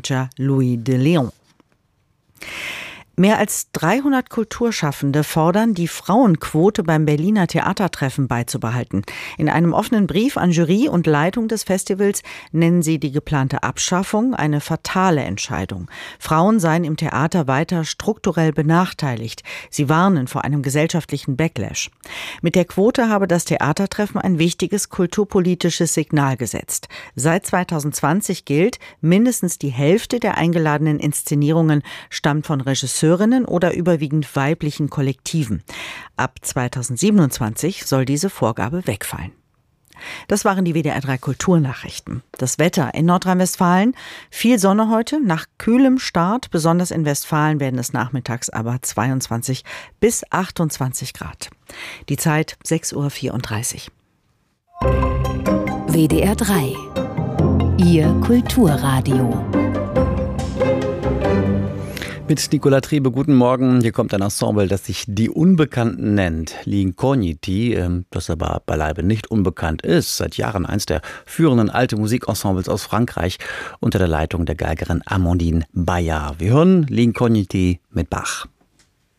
Manager Louis de Leon. Mehr als 300 Kulturschaffende fordern, die Frauenquote beim Berliner Theatertreffen beizubehalten. In einem offenen Brief an Jury und Leitung des Festivals nennen sie die geplante Abschaffung eine fatale Entscheidung. Frauen seien im Theater weiter strukturell benachteiligt. Sie warnen vor einem gesellschaftlichen Backlash. Mit der Quote habe das Theatertreffen ein wichtiges kulturpolitisches Signal gesetzt. Seit 2020 gilt, mindestens die Hälfte der eingeladenen Inszenierungen stammt von Regisseuren oder überwiegend weiblichen Kollektiven. Ab 2027 soll diese Vorgabe wegfallen. Das waren die WDR 3 Kulturnachrichten. Das Wetter in Nordrhein-Westfalen: viel Sonne heute, nach kühlem Start. Besonders in Westfalen werden es nachmittags aber 22 bis 28 Grad. Die Zeit 6:34 Uhr. WDR 3, Ihr Kulturradio. Mit Nicola Triebe, guten Morgen. Hier kommt ein Ensemble, das sich Die Unbekannten nennt. L'Incogniti, das aber beileibe nicht unbekannt ist. Seit Jahren eins der führenden alte Musikensembles aus Frankreich unter der Leitung der Geigerin Amandine Bayard. Wir hören L'Incogniti mit Bach.